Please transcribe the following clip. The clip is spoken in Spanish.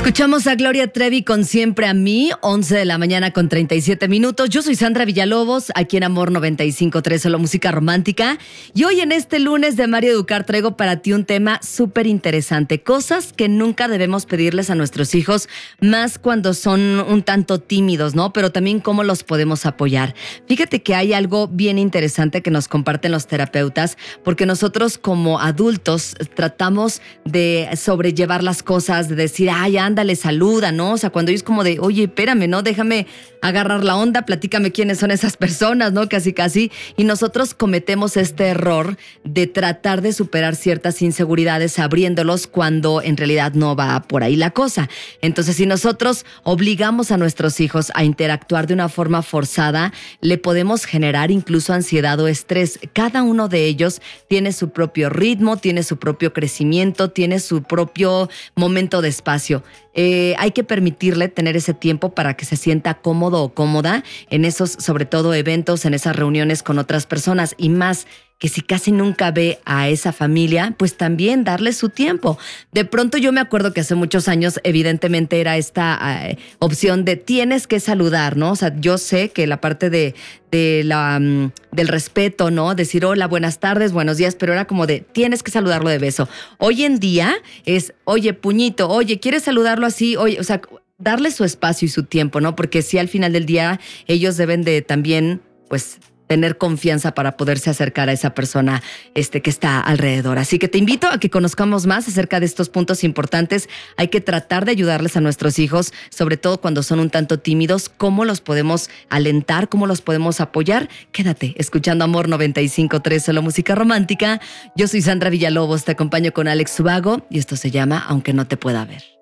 Escuchamos a Gloria Trevi con Siempre a mí, 11 de la mañana con 37 minutos. Yo soy Sandra Villalobos, aquí en Amor 95.3, solo música romántica. Y hoy en este lunes de Mario Educar traigo para ti un tema súper interesante. Cosas que nunca debemos pedirles a nuestros hijos, más cuando son un tanto tímidos, ¿no? Pero también cómo los podemos apoyar. Fíjate que hay algo bien interesante que nos comparten los terapeutas, porque nosotros como adultos tratamos de sobrellevar las cosas, de decir, ay, ándale, saluda, ¿no? O sea, cuando ellos como de, oye, espérame, ¿no? Déjame agarrar la onda, platícame quiénes son esas personas, ¿no? Casi. Y nosotros cometemos este error de tratar de superar ciertas inseguridades abriéndolos cuando en realidad no va por ahí la cosa. Entonces, si nosotros obligamos a nuestros hijos a interactuar de una forma forzada, le podemos generar incluso ansiedad o estrés. Cada uno de ellos tiene su propio ritmo, tiene su propio crecimiento, tiene su propio momento de espacio. Hay que permitirle tener ese tiempo para que se sienta cómodo o cómoda en esos, sobre todo, eventos, en esas reuniones con otras personas, y más que si casi nunca ve a esa familia, pues también darle su tiempo. De pronto yo me acuerdo que hace muchos años evidentemente era esta opción de tienes que saludar, ¿no? O sea, yo sé que la parte del respeto, ¿no? Decir hola, buenas tardes, buenos días, pero era como de tienes que saludarlo de beso. Hoy en día es, oye, puñito, oye, ¿quieres saludarlo así? Oye, o sea, darle su espacio y su tiempo, ¿no? Porque sí, al final del día ellos deben de también, pues, tener confianza para poderse acercar a esa persona que está alrededor. Así que te invito a que conozcamos más acerca de estos puntos importantes. Hay que tratar de ayudarles a nuestros hijos, sobre todo cuando son un tanto tímidos, cómo los podemos alentar, cómo los podemos apoyar. Quédate escuchando Amor 95.3, solo música romántica. Yo soy Sandra Villalobos, te acompaño con Alex Subago y esto se llama Aunque no te pueda ver.